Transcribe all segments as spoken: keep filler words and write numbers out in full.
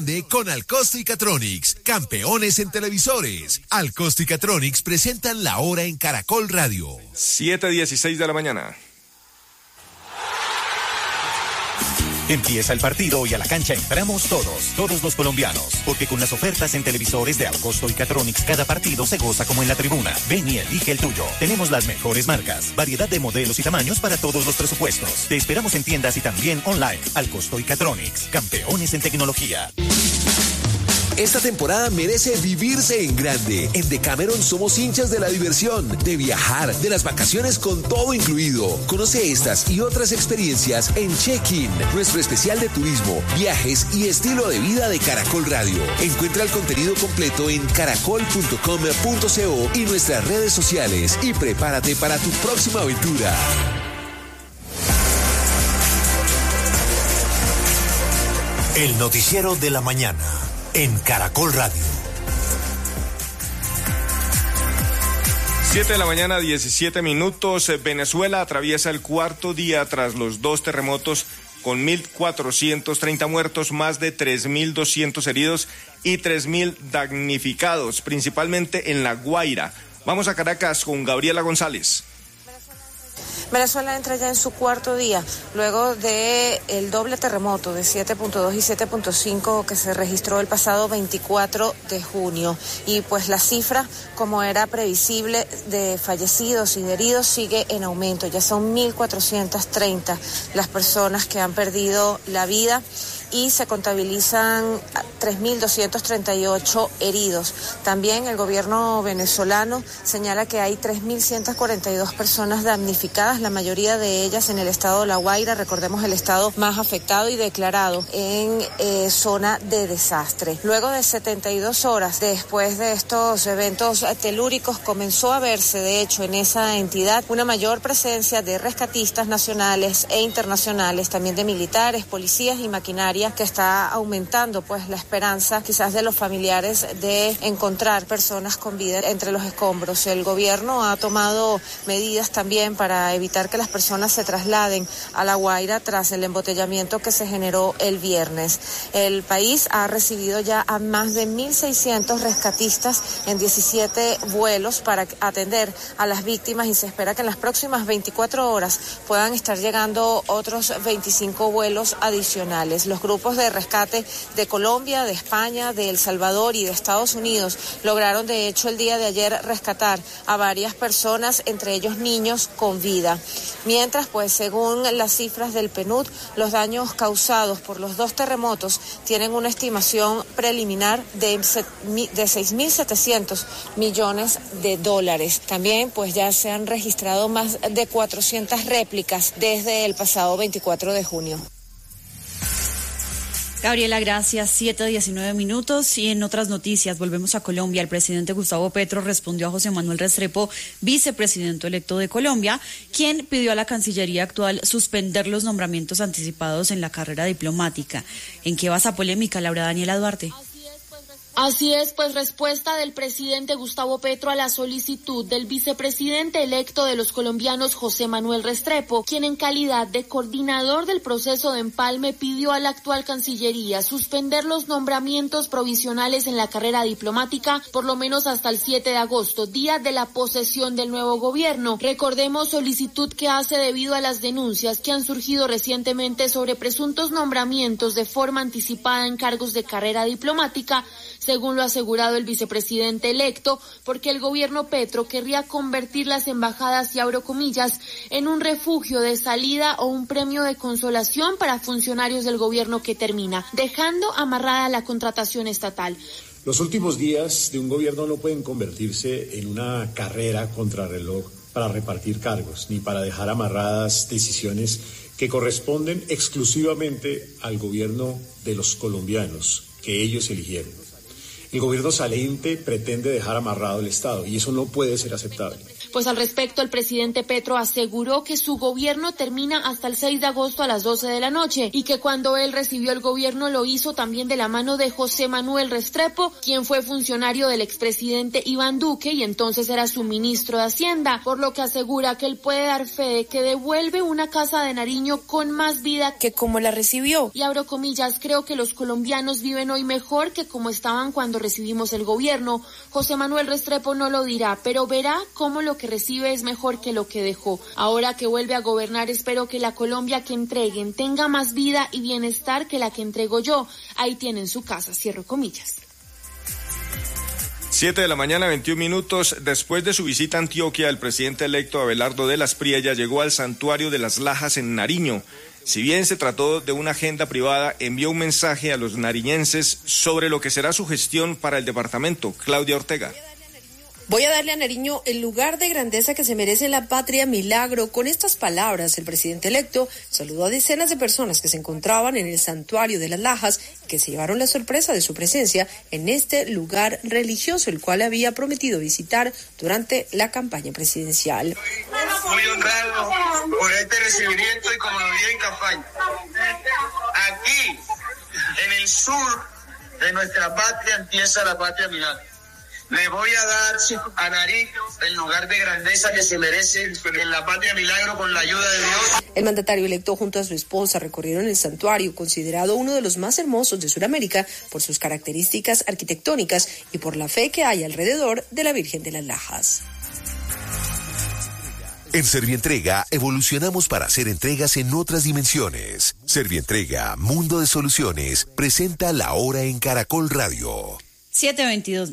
De con Alcosto y Catronics, campeones en televisores. Alcosto y Catronics presentan La Hora en Caracol Radio. siete dieciséis de la mañana. Empieza el partido y a la cancha entramos todos, todos los colombianos, porque con las ofertas en televisores de Alcosto y Catronics cada partido se goza como en la tribuna. Ven y elige el tuyo. Tenemos las mejores marcas, variedad de modelos y tamaños para todos los presupuestos. Te esperamos en tiendas y también online. Alcosto y Catronics, campeones en tecnología. Esta temporada merece vivirse en grande. En Decameron somos hinchas de la diversión, de viajar, de las vacaciones con todo incluido. Conoce estas y otras experiencias en Check-in, nuestro especial de turismo, viajes y estilo de vida de Caracol Radio. Encuentra el contenido completo en caracol punto com punto co y nuestras redes sociales y prepárate para tu próxima aventura. El noticiero de la mañana en Caracol Radio. siete de la mañana, diecisiete minutos. Venezuela atraviesa el cuarto día tras los dos terremotos con mil cuatrocientos treinta muertos, más de tres mil doscientos heridos y tres mil damnificados, principalmente en La Guaira. Vamos a Caracas con Gabriela González. Venezuela entra ya en su cuarto día, luego de el doble terremoto de siete punto dos y siete punto cinco que se registró el pasado veinticuatro de junio. Y pues la cifra, como era previsible, de fallecidos y de heridos sigue en aumento. Ya son mil cuatrocientos treinta las personas que han perdido la vida y se contabilizan tres mil doscientos treinta y ocho heridos. También el gobierno venezolano señala que hay tres mil ciento cuarenta y dos personas damnificadas, la mayoría de ellas en el estado de La Guaira, recordemos el estado más afectado y declarado en eh, zona de desastre. Luego de setenta y dos horas después de estos eventos telúricos, comenzó a verse, de hecho, en esa entidad una mayor presencia de rescatistas nacionales e internacionales, también de militares, policías y maquinaria, que está aumentando pues la esperanza quizás de los familiares de encontrar personas con vida entre los escombros. El gobierno ha tomado medidas también para evitar que las personas se trasladen a La Guaira tras el embotellamiento que se generó el viernes. El país ha recibido ya a más de mil seiscientos rescatistas en diecisiete vuelos para atender a las víctimas y se espera que en las próximas veinticuatro horas puedan estar llegando otros veinticinco vuelos adicionales. Los grupos de rescate de Colombia, de España, de El Salvador y de Estados Unidos lograron de hecho el día de ayer rescatar a varias personas, entre ellos niños con vida. Mientras, pues según las cifras del P N U D, los daños causados por los dos terremotos tienen una estimación preliminar de, de seis mil setecientos millones de dólares. También pues ya se han registrado más de cuatrocientas réplicas desde el pasado veinticuatro de junio. Gabriela, gracias. siete diecinueve minutos. Y en otras noticias, volvemos a Colombia. El presidente Gustavo Petro respondió a José Manuel Restrepo, vicepresidente electo de Colombia, quien pidió a la Cancillería actual suspender los nombramientos anticipados en la carrera diplomática. ¿En qué basa polémica, Laura Daniela Duarte? Así es, pues respuesta del presidente Gustavo Petro a la solicitud del vicepresidente electo de los colombianos José Manuel Restrepo, quien en calidad de coordinador del proceso de empalme pidió a la actual Cancillería suspender los nombramientos provisionales en la carrera diplomática por lo menos hasta el siete de agosto, día de la posesión del nuevo gobierno. Recordemos solicitud que hace debido a las denuncias que han surgido recientemente sobre presuntos nombramientos de forma anticipada en cargos de carrera diplomática, según lo ha asegurado el vicepresidente electo, porque el gobierno Petro querría convertir las embajadas, y abro comillas, en un refugio de salida o un premio de consolación para funcionarios del gobierno que termina, dejando amarrada la contratación estatal. Los últimos días de un gobierno no pueden convertirse en una carrera contrarreloj para repartir cargos, ni para dejar amarradas decisiones que corresponden exclusivamente al gobierno de los colombianos, que ellos eligieron. El gobierno saliente pretende dejar amarrado el Estado y eso no puede ser aceptable. Pues al respecto, el presidente Petro aseguró que su gobierno termina hasta el seis de agosto a las doce de la noche y que cuando él recibió el gobierno lo hizo también de la mano de José Manuel Restrepo, quien fue funcionario del expresidente Iván Duque y entonces era su ministro de Hacienda, por lo que asegura que él puede dar fe de que devuelve una casa de Nariño con más vida que como la recibió. Y abro comillas, creo que los colombianos viven hoy mejor que como estaban cuando recibimos el gobierno. José Manuel Restrepo no lo dirá, pero verá cómo lo que recibe es mejor que lo que dejó. Ahora que vuelve a gobernar, espero que la Colombia que entreguen tenga más vida y bienestar que la que entrego yo. Ahí tienen su casa, cierro comillas. Siete de la mañana, veintiún minutos. Después de su visita a Antioquia, el presidente electo Abelardo de las Priella llegó al santuario de las Lajas en Nariño. Si bien se trató de una agenda privada, envió un mensaje a los nariñenses sobre lo que será su gestión para el departamento. Claudia Ortega. Voy a darle a Nariño el lugar de grandeza que se merece la patria milagro. Con estas palabras, el presidente electo saludó a decenas de personas que se encontraban en el santuario de las Lajas y que se llevaron la sorpresa de su presencia en este lugar religioso, el cual había prometido visitar durante la campaña presidencial. Muy honrado por este recibimiento y como lo dije en campaña. Aquí, en el sur de nuestra patria, empieza la patria milagro. Le voy a dar a Nariño el lugar de grandeza que se merece en la patria milagro con la ayuda de Dios. El mandatario electo junto a su esposa recorrieron el santuario, considerado uno de los más hermosos de Sudamérica por sus características arquitectónicas y por la fe que hay alrededor de la Virgen de las Lajas. En Servientrega evolucionamos para hacer entregas en otras dimensiones. Servientrega, Mundo de Soluciones, presenta La Hora en Caracol Radio. siete veintidós.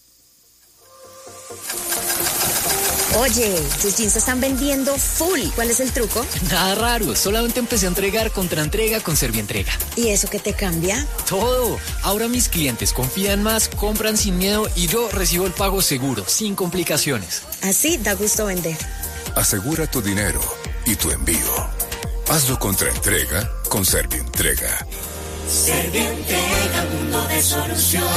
Oye, tus jeans se están vendiendo full. ¿Cuál es el truco? Nada raro, solamente empecé a entregar contra entrega con Servientrega. ¿Y eso qué te cambia? Todo. Ahora mis clientes confían más, compran sin miedo y yo recibo el pago seguro, sin complicaciones. Así da gusto vender. Asegura tu dinero y tu envío. Hazlo contra entrega con Servientrega. Servientrega, mundo de soluciones.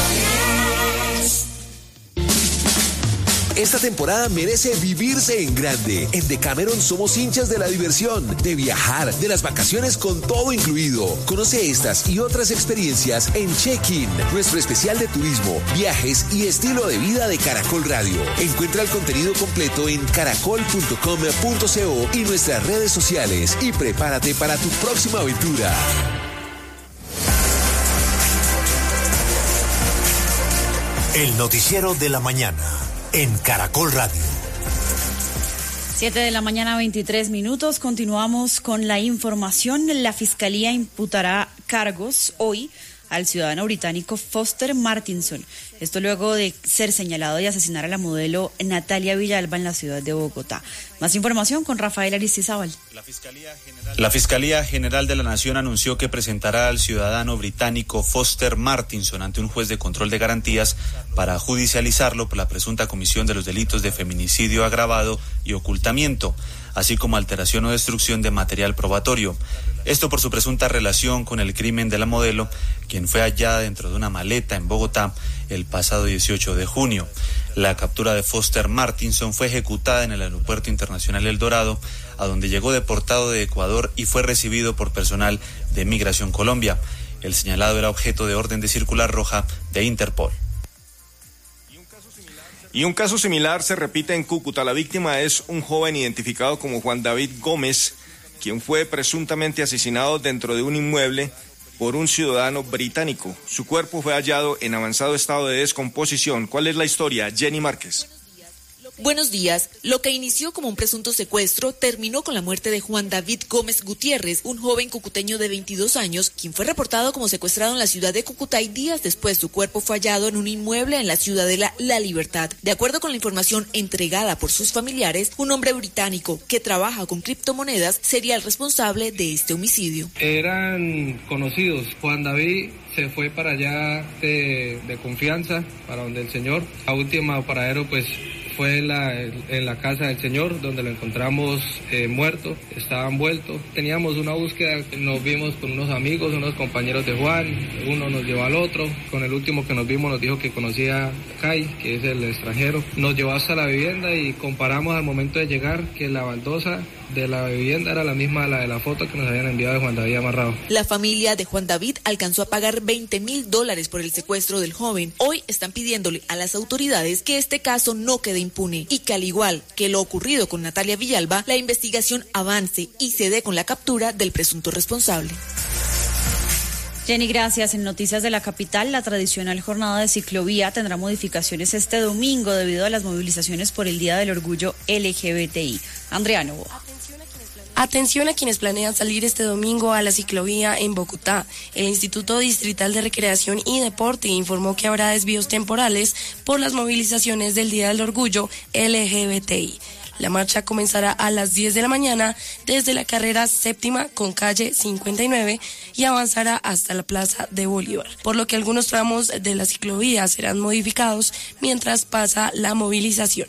Esta temporada merece vivirse en grande. En Decameron somos hinchas de la diversión, de viajar, de las vacaciones con todo incluido. Conoce estas y otras experiencias en Check-in, nuestro especial de turismo, viajes y estilo de vida de Caracol Radio. Encuentra el contenido completo en caracol punto com punto co y nuestras redes sociales y prepárate para tu próxima aventura. El noticiero de la mañana en Caracol Radio. Siete de la mañana, veintitrés minutos. Continuamos con la información. La Fiscalía imputará cargos hoy al ciudadano británico Foster Martinson. Esto luego de ser señalado de asesinar a la modelo Natalia Villalba en la ciudad de Bogotá. Más información con Rafael Aristizábal. La Fiscalía General, la Fiscalía General de la Nación anunció que presentará al ciudadano británico Foster Martinson ante un juez de control de garantías para judicializarlo por la presunta comisión de los delitos de feminicidio agravado y ocultamiento, así como alteración o destrucción de material probatorio. Esto por su presunta relación con el crimen de la modelo, quien fue hallada dentro de una maleta en Bogotá el pasado dieciocho de junio. La captura de Foster Martinson fue ejecutada en el Aeropuerto Internacional El Dorado, a donde llegó deportado de Ecuador y fue recibido por personal de Migración Colombia. El señalado era objeto de orden de circular roja de Interpol. Y un caso similar se repite en Cúcuta. La víctima es un joven identificado como Juan David Gómez, quien fue presuntamente asesinado dentro de un inmueble por un ciudadano británico. Su cuerpo fue hallado en avanzado estado de descomposición. ¿Cuál es la historia? Jenny Márquez. Buenos días. Lo que inició como un presunto secuestro terminó con la muerte de Juan David Gómez Gutiérrez, un joven cucuteño de veintidós años, quien fue reportado como secuestrado en la ciudad de Cúcuta y días después su cuerpo fue hallado en un inmueble en la ciudadela La Libertad. De acuerdo con la información entregada por sus familiares, un hombre británico que trabaja con criptomonedas sería el responsable de este homicidio. Eran conocidos. Juan David se fue para allá de, de confianza, para donde el señor. A última paradero, pues fue en la, en la casa del señor, donde lo encontramos eh, muerto, estaba envuelto. Teníamos una búsqueda, nos vimos con unos amigos, unos compañeros de Juan, uno nos llevó al otro. Con el último que nos vimos nos dijo que conocía a Kai, que es el extranjero. Nos llevó hasta la vivienda y comparamos al momento de llegar que la baldosa de la vivienda era la misma a la de la foto que nos habían enviado de Juan David amarrado. La familia de Juan David alcanzó a pagar veinte mil dólares por el secuestro del joven. Hoy están pidiéndole a las autoridades que este caso no quede impune y que, al igual que lo ocurrido con Natalia Villalba, la investigación avance y se dé con la captura del presunto responsable. Jenny, gracias. En Noticias de la Capital, la tradicional jornada de ciclovía tendrá modificaciones este domingo debido a las movilizaciones por el Día del Orgullo L G B T I. Andrea Novo. Atención a quienes planean salir este domingo a la ciclovía en Bogotá. El Instituto Distrital de Recreación y Deporte informó que habrá desvíos temporales por las movilizaciones del Día del Orgullo L G B T I. La marcha comenzará a las diez de la mañana desde la carrera séptima con calle cincuenta y nueve y avanzará hasta la Plaza de Bolívar, por lo que algunos tramos de la ciclovía serán modificados mientras pasa la movilización.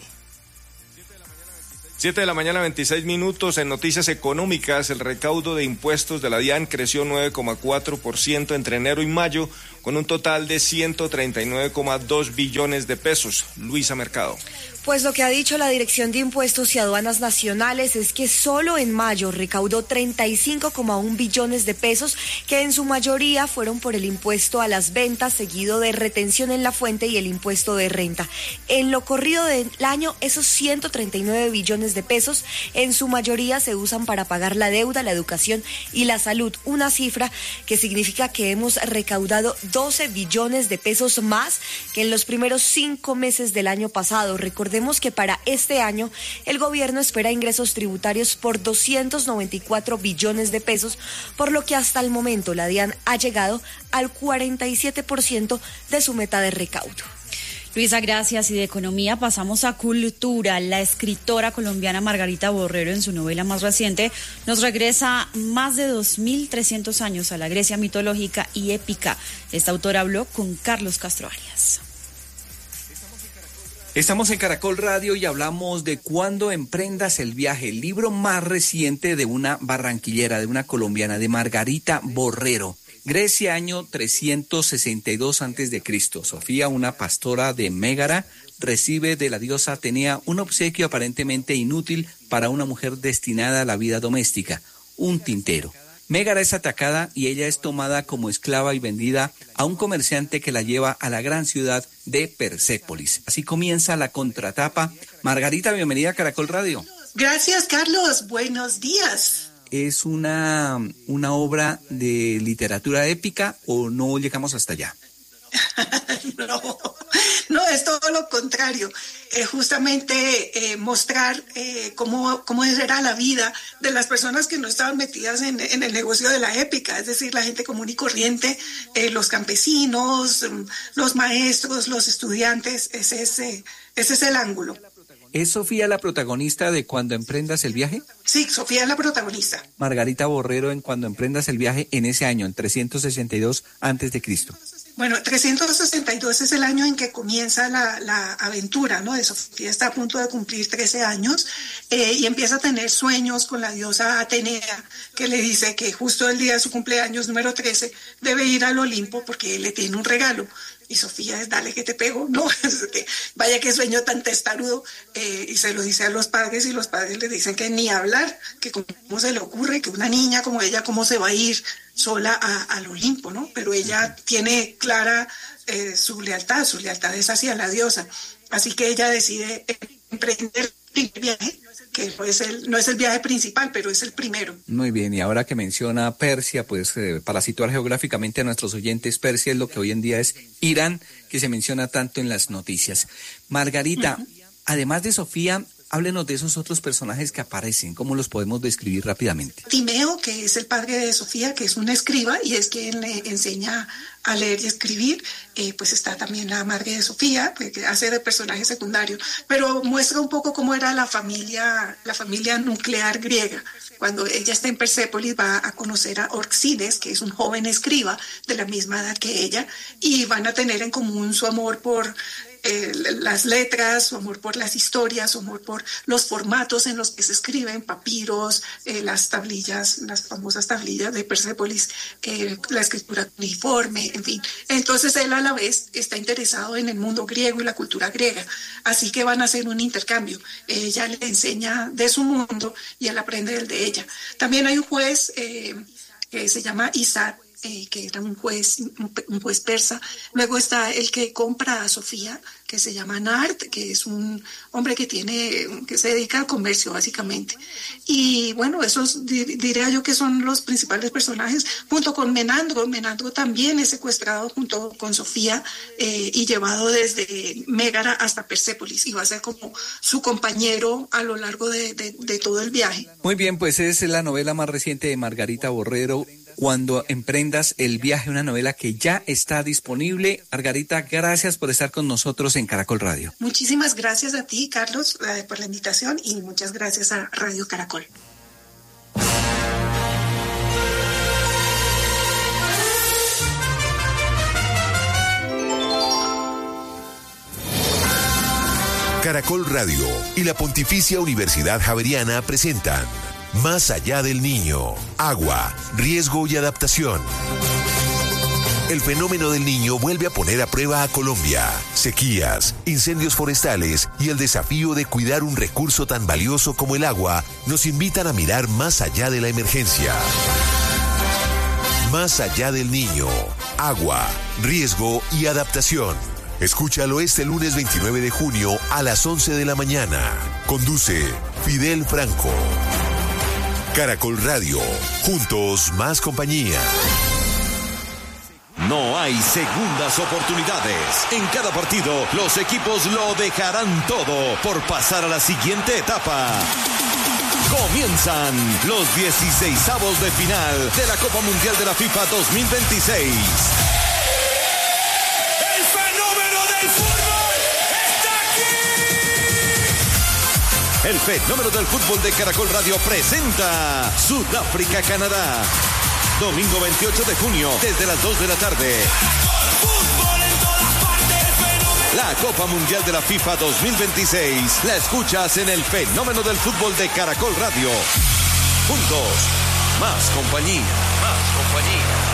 siete de la mañana, veintiséis minutos. En noticias económicas, el recaudo de impuestos de la DIAN creció nueve coma cuatro por ciento entre enero y mayo, con un total de ciento treinta y nueve coma dos billones de pesos. Luisa Mercado. Pues lo que ha dicho la Dirección de Impuestos y Aduanas Nacionales es que solo en mayo recaudó treinta y cinco coma uno billones de pesos, que en su mayoría fueron por el impuesto a las ventas, seguido de retención en la fuente y el impuesto de renta. En lo corrido del año, esos ciento treinta y nueve billones de pesos en su mayoría se usan para pagar la deuda, la educación y la salud, una cifra que significa que hemos recaudado doce billones de pesos más que en los primeros cinco meses del año pasado. Recordemos que para este año el gobierno espera ingresos tributarios por doscientos noventa y cuatro billones de pesos, por lo que hasta el momento la DIAN ha llegado al cuarenta y siete por ciento de su meta de recaudo. Luisa, gracias. Y de economía pasamos a cultura. La escritora colombiana Margarita Borrero, en su novela más reciente, nos regresa más de dos mil trescientos años a la Grecia mitológica y épica. Esta autora habló con Carlos Castro Arias. Estamos en Caracol Radio y hablamos de Cuando emprendas el viaje, el libro más reciente de una barranquillera, de una colombiana, de Margarita Borrero. Grecia, año trescientos sesenta y dos antes de Cristo. Sofía, una pastora de Mégara, recibe de la diosa Atenea un obsequio aparentemente inútil para una mujer destinada a la vida doméstica, un tintero. Mégara es atacada y ella es tomada como esclava y vendida a un comerciante que la lleva a la gran ciudad de Persépolis. Así comienza la contratapa. Margarita, bienvenida a Caracol Radio. Gracias, Carlos. Buenos días. ¿Es una, una obra de literatura épica o no llegamos hasta allá? No, no, es todo lo contrario. Eh, justamente eh, mostrar eh, cómo, cómo era la vida de las personas que no estaban metidas en, en el negocio de la épica, es decir, la gente común y corriente, eh, los campesinos, los maestros, los estudiantes. Ese es, eh, ese es el ángulo. ¿Es Sofía la protagonista de Cuando emprendas el viaje? Sí, Sofía es la protagonista. Margarita Borrero en Cuando emprendas el viaje en ese año, en trescientos sesenta y dos antes de Cristo. Bueno, trescientos sesenta y dos es el año en que comienza la, la aventura, ¿no? De Sofía está a punto de cumplir trece años eh, y empieza a tener sueños con la diosa Atenea, que le dice que justo el día de su cumpleaños número trece debe ir al Olimpo porque él le tiene un regalo. Y Sofía es, dale que te pego, ¿no? Vaya que sueño tan testarudo, eh, y se lo dice a los padres, y los padres le dicen que ni hablar, que cómo se le ocurre que una niña como ella, cómo se va a ir sola a, al Olimpo, ¿no? Pero ella tiene clara eh, su lealtad, su lealtad es hacia la diosa. Así que ella decide emprender el viaje, que no es, el, no es el viaje principal, pero es el primero. Muy bien, y ahora que menciona Persia, pues eh, para situar geográficamente a nuestros oyentes, Persia es lo que hoy en día es Irán, que se menciona tanto en las noticias. Margarita, uh-huh. Además de Sofía, háblenos de esos otros personajes que aparecen, ¿cómo los podemos describir rápidamente? Timeo, que es el padre de Sofía, que es un escriba y es quien le enseña a leer y escribir. Eh, pues está también la madre de Sofía, pues, que hace de personaje secundario, pero muestra un poco cómo era la familia, la familia nuclear griega. Cuando ella está en Persépolis va a conocer a Orxides, que es un joven escriba de la misma edad que ella, y van a tener en común su amor por eh, las letras, su amor por las historias, su amor por los formatos en los que se escriben, papiros, eh, las tablillas, las famosas tablillas de Persépolis, eh, la escritura uniforme, en fin. Entonces él a la vez está interesado en el mundo griego y la cultura griega, así que van a hacer un intercambio. Ella le enseña de su mundo y él aprende del de ella. También hay un juez eh, que se llama Isaac, Eh, que era un juez, un juez persa. Luego está el que compra a Sofía, que se llama Nard, que es un hombre que tiene, que se dedica al comercio básicamente. Y bueno, esos diría yo que son los principales personajes, junto con Menandro. Menandro también es secuestrado junto con Sofía eh, y llevado desde Mégara hasta Persépolis, y va a ser como su compañero a lo largo de, de, de todo el viaje. Muy bien, pues es la novela más reciente de Margarita Borrero, Cuando emprendas el viaje, una novela que ya está disponible. Margarita, gracias por estar con nosotros en Caracol Radio. Muchísimas gracias a ti, Carlos, eh, por la invitación, y muchas gracias a Radio Caracol. Caracol Radio y la Pontificia Universidad Javeriana presentan Más allá del niño, agua, riesgo y adaptación. El fenómeno del niño vuelve a poner a prueba a Colombia. Sequías, incendios forestales y el desafío de cuidar un recurso tan valioso como el agua nos invitan a mirar más allá de la emergencia. Más allá del niño, agua, riesgo y adaptación. Escúchalo este lunes veintinueve de junio a las once de la mañana. Conduce Fidel Franco. Caracol Radio, juntos más compañía. No hay segundas oportunidades. En cada partido, los equipos lo dejarán todo por pasar a la siguiente etapa. Comienzan los dieciseisavos de final de la Copa Mundial de la FIFA dos mil veintiséis. ¡El fenómeno del fútbol está aquí! El fenómeno del fútbol de Caracol Radio presenta Sudáfrica-Canadá. Domingo veintiocho de junio, desde las dos de la tarde. La Copa Mundial de la FIFA dos mil veintiséis la escuchas en el fenómeno del fútbol de Caracol Radio. Juntos, más compañía. Más compañía.